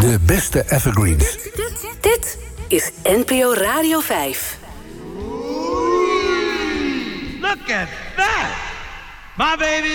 De beste evergreens. Dit is NPO Radio 5. Look at that! My baby